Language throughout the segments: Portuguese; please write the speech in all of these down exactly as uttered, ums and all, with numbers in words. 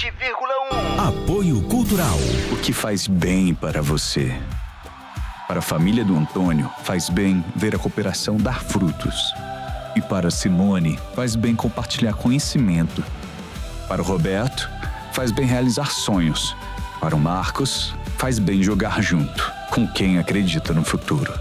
sete vírgula um. Apoio Cultural. O que faz bem para você? Para a família do Antônio, faz bem ver a cooperação dar frutos. E para a Simone, faz bem compartilhar conhecimento. Para o Roberto, faz bem realizar sonhos. Para o Marcos, faz bem jogar junto, com quem acredita no futuro.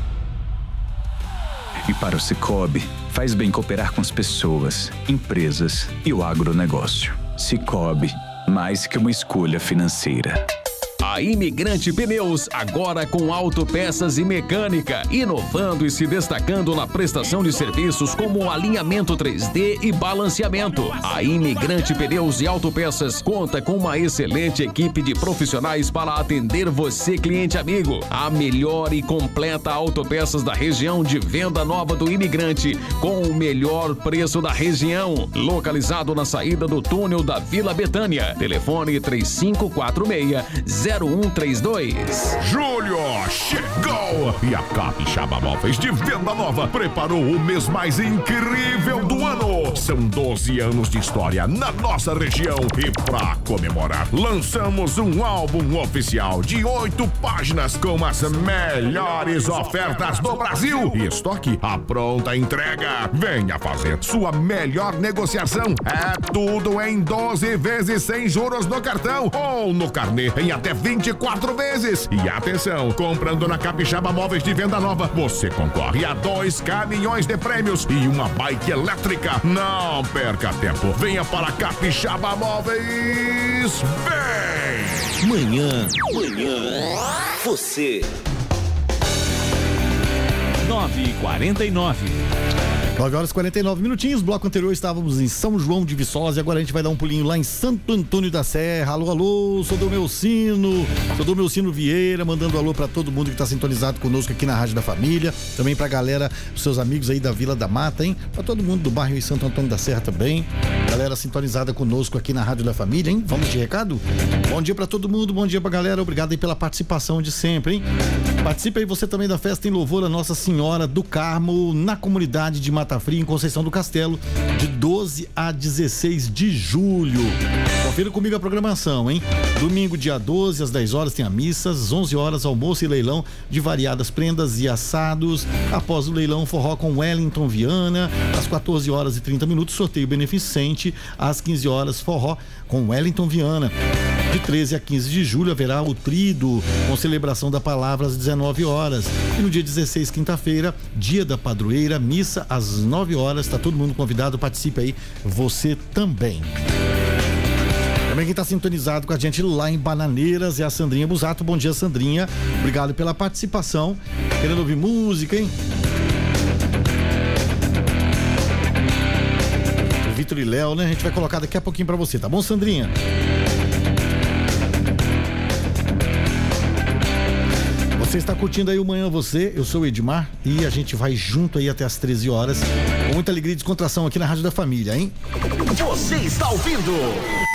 E para o Cicobi, faz bem cooperar com as pessoas, empresas e o agronegócio. Cicobi, mais que uma escolha financeira. A Imigrante Pneus, agora com autopeças e mecânica, inovando e se destacando na prestação de serviços como alinhamento três D e balanceamento. A Imigrante Pneus e Autopeças conta com uma excelente equipe de profissionais para atender você, cliente amigo. A melhor e completa autopeças da região de Venda Nova do Imigrante, com o melhor preço da região. Localizado na saída do túnel da Vila Betânia. Telefone três cinco quatro seis, zero um três dois. Julho chegou e a Capixaba Móveis de Venda Nova preparou o mês mais incrível do ano. São doze anos de história na nossa região e pra comemorar, lançamos um álbum oficial de oito páginas com as melhores ofertas do Brasil. E estoque à pronta entrega. Venha fazer sua melhor negociação. É tudo em doze vezes sem juros no cartão ou no carnê em até vinte e quatro vezes. E atenção, comprando na Capixaba Móveis de Venda Nova, você concorre a dois caminhões de prêmios e uma bike elétrica. Não perca tempo, venha para Capixaba Móveis. Vem! Manhã, manhã, você. nove e quarenta e nove. nove horas e quarenta e nove minutinhos. Bloco anterior estávamos em São João de Viçosa e agora a gente vai dar um pulinho lá em Santo Antônio da Serra. Alô, alô, sou do meu sino, sou do meu sino Vieira, mandando alô pra todo mundo que tá sintonizado conosco aqui na Rádio da Família, também pra galera, os seus amigos aí da Vila da Mata, hein? Pra todo mundo do bairro em Santo Antônio da Serra também, galera sintonizada conosco aqui na Rádio da Família, hein? Vamos de recado? Bom dia pra todo mundo, bom dia pra galera, obrigado aí pela participação de sempre, hein? Participe aí você também da festa em louvor a Nossa Senhora do Carmo, na comunidade de Mata Fria, em Conceição do Castelo, de doze a dezesseis de julho. Confira comigo a programação, hein? Domingo, dia doze, às dez horas, tem a missa, às onze horas, almoço e leilão de variadas prendas e assados. Após o leilão, forró com Wellington Viana. Às quatorze horas e trinta minutos, sorteio beneficente. Às quinze horas, forró com Wellington Viana. De treze a quinze de julho haverá o Trido, com celebração da palavra às dezenove horas. E no dia dezesseis, quinta-feira, dia da padroeira, missa às nove horas. Tá todo mundo convidado, participe aí, você também. Também quem está sintonizado com a gente lá em Bananeiras é a Sandrinha Busato. Bom dia, Sandrinha. Obrigado pela participação. Querendo ouvir música, hein? O Vitor e Léo, né? A gente vai colocar daqui a pouquinho pra você, tá bom, Sandrinha? Você está curtindo aí o Manhã Você, eu sou o Edmar e a gente vai junto aí até as treze horas, com muita alegria e descontração aqui na Rádio da Família, hein? Você está ouvindo